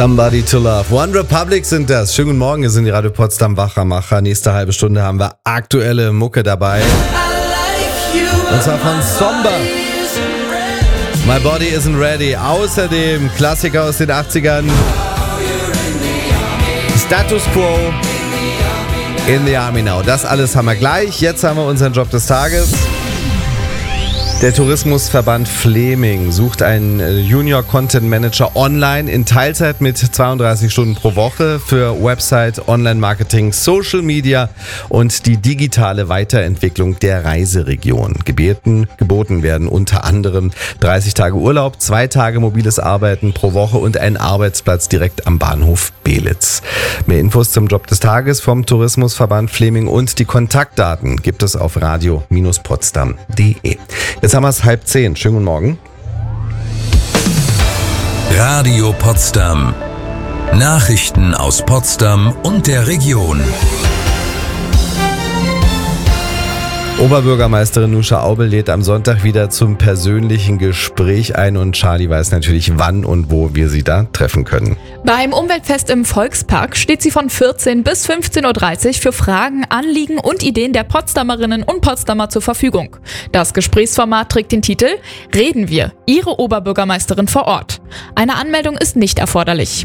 Somebody to Love. One Republic sind das. Schönen guten Morgen, wir sind die Radio Potsdam Wachermacher. Nächste halbe Stunde haben wir aktuelle Mucke dabei. Und zwar von Somber. My Body Isn't Ready. Außerdem Klassiker aus den 80ern. Status Quo. In the Army Now. Das alles haben wir gleich. Jetzt haben wir unseren Job des Tages. Der Tourismusverband Fleming sucht einen Junior Content Manager online in Teilzeit mit 32 Stunden pro Woche für Website, Online-Marketing, Social Media und die digitale Weiterentwicklung der Reiseregion. Geboten werden unter anderem 30 Tage Urlaub, 2 Tage mobiles Arbeiten pro Woche und ein Arbeitsplatz direkt am Bahnhof Belitz. Mehr Infos zum Job des Tages vom Tourismusverband Fleming und die Kontaktdaten gibt es auf radio-potsdam.de. Jetzt haben wir es 9:30. Schönen guten Morgen. Radio Potsdam. Nachrichten aus Potsdam und der Region. Oberbürgermeisterin Nuscha Aubel lädt am Sonntag wieder zum persönlichen Gespräch ein und Charlie weiß natürlich, wann und wo wir sie da treffen können. Beim Umweltfest im Volkspark steht sie von 14 bis 15.30 Uhr für Fragen, Anliegen und Ideen der Potsdamerinnen und Potsdamer zur Verfügung. Das Gesprächsformat trägt den Titel Reden wir, Ihre Oberbürgermeisterin vor Ort. Eine Anmeldung ist nicht erforderlich.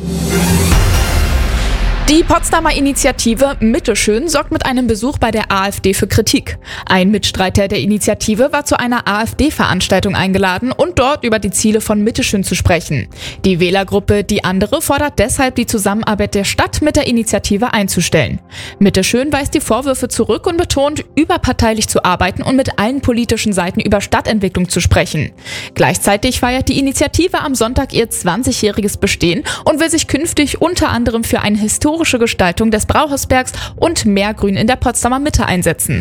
Die Potsdamer Initiative Mitteschön sorgt mit einem Besuch bei der AfD für Kritik. Ein Mitstreiter der Initiative war zu einer AfD-Veranstaltung eingeladen und dort über die Ziele von Mitteschön zu sprechen. Die Wählergruppe Die Andere fordert deshalb, die Zusammenarbeit der Stadt mit der Initiative einzustellen. Mitteschön weist die Vorwürfe zurück und betont, überparteilich zu arbeiten und mit allen politischen Seiten über Stadtentwicklung zu sprechen. Gleichzeitig feiert die Initiative am Sonntag ihr 20-jähriges Bestehen und will sich künftig unter anderem für eine historische Gestaltung des Brauhausbergs und mehr Grün in der Potsdamer Mitte einsetzen.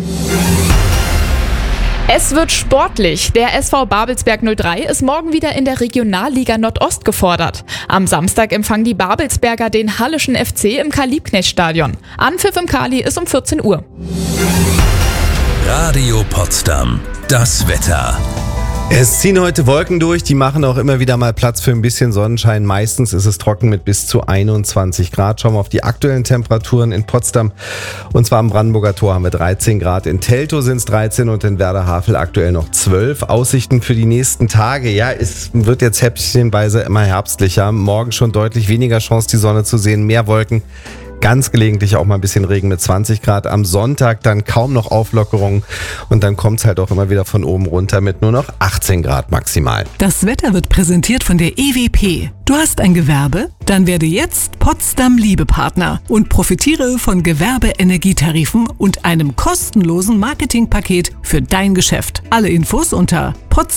Es wird sportlich. Der SV Babelsberg 03 ist morgen wieder in der Regionalliga Nordost gefordert. Am Samstag empfangen die Babelsberger den Halleschen FC im Karl-Liebknecht-Stadion. Anpfiff im Kali ist um 14 Uhr. Radio Potsdam. Das Wetter. Es ziehen heute Wolken durch, die machen auch immer wieder mal Platz für ein bisschen Sonnenschein. Meistens ist es trocken mit bis zu 21 Grad. Schauen wir auf die aktuellen Temperaturen in Potsdam. Und zwar am Brandenburger Tor haben wir 13 Grad. In Teltow sind es 13 und in Werder-Havel aktuell noch 12. Aussichten für die nächsten Tage. Ja, es wird jetzt häppchenweise immer herbstlicher. Morgen schon deutlich weniger Chance, die Sonne zu sehen. Mehr Wolken. Ganz gelegentlich auch mal ein bisschen Regen mit 20 Grad. Am Sonntag dann kaum noch Auflockerung. Und dann kommt es halt auch immer wieder von oben runter mit nur noch 18 Grad maximal. Das Wetter wird präsentiert von der EWP. Du hast ein Gewerbe? Dann werde jetzt Potsdam Liebepartner und profitiere von Gewerbeenergietarifen und einem kostenlosen Marketingpaket für dein Geschäft. Alle Infos unter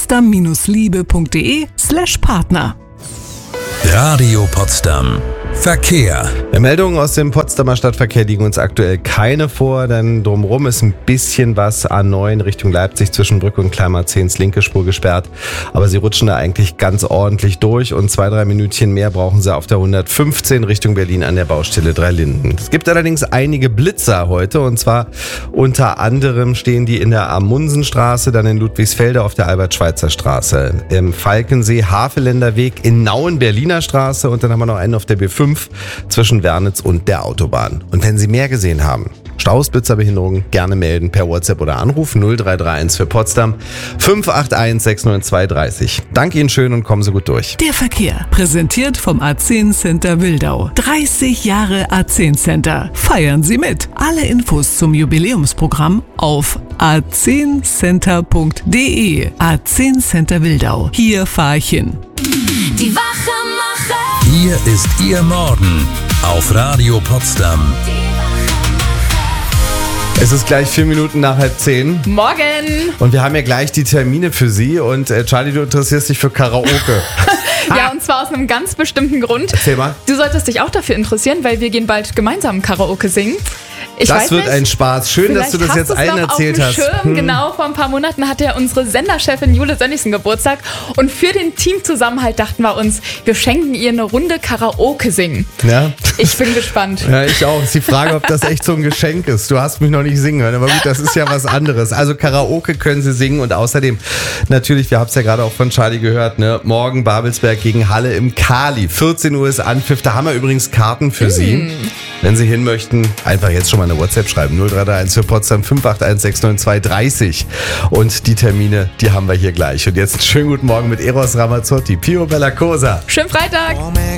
potsdam-liebe.de/Partner. Radio Potsdam. Verkehr. Meldungen aus dem Potsdamer Stadtverkehr liegen uns aktuell keine vor, denn drumherum ist ein bisschen was. A9 Richtung Leipzig zwischen Brücke und Kleinmarzehns linke Spur gesperrt. Aber sie rutschen da eigentlich ganz ordentlich durch und 2-3 Minütchen mehr brauchen sie auf der 115 Richtung Berlin an der Baustelle Dreilinden. Es gibt allerdings einige Blitzer heute und zwar unter anderem stehen die in der Amundsenstraße, dann in Ludwigsfelde auf der Albert-Schweitzer-Straße, im Falkensee Haveländer Weg, in Nauen Berliner Straße und dann haben wir noch einen auf der B5 zwischen Wernitz und der Autobahn. Und wenn Sie mehr gesehen haben, Staus, Blitzerbehinderungen, gerne melden per WhatsApp oder Anruf 0331 für Potsdam 581 692 30. Danke Ihnen schön und kommen Sie gut durch. Der Verkehr, präsentiert vom A10 Center Wildau. 30 Jahre A10 Center. Feiern Sie mit. Alle Infos zum Jubiläumsprogramm auf a10center.de. A10 Center Wildau. Hier fahre ich hin. Die Wachemacher. Hier ist Ihr Morgen auf Radio Potsdam. Es ist gleich 4 Minuten nach 9:30. Morgen! Und wir haben ja gleich die Termine für Sie. Und Charlie, du interessierst dich für Karaoke. Ja, und zwar aus einem ganz bestimmten Grund. Erzähl mal. Du solltest dich auch dafür interessieren, weil wir gehen bald gemeinsam Karaoke singen. Das wird ein Spaß. Schön, dass du das jetzt allen erzählt hast. Genau, vor ein paar Monaten hatte ja unsere Senderchefin Jule Sönnigsen Geburtstag. Und für den Teamzusammenhalt dachten wir uns, wir schenken ihr eine Runde Karaoke singen. Ja. Ich bin gespannt. Ja, ich auch. Ist die Frage, ob das echt so ein Geschenk ist. Du hast mich noch nicht singen hören, aber gut, das ist ja was anderes. Also Karaoke können sie singen und außerdem natürlich, wir haben es ja gerade auch von Charlie gehört, ne? Morgen Babelsberg gegen Halle im Kali. 14 Uhr ist Anpfiff. Da haben wir übrigens Karten für Sie. Wenn Sie hin möchten, einfach jetzt schon mal eine WhatsApp schreiben. 0331 für Potsdam 581699230. Und die Termine, die haben wir hier gleich. Und jetzt einen schönen guten Morgen mit Eros Ramazzotti, Pio Bella Cosa. Schönen Freitag.